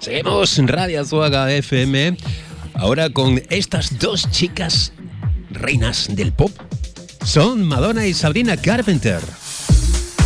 Seguimos en Radio Azuaga FM, ahora con estas dos chicas reinas del pop. Son Madonna y Sabrina Carpenter.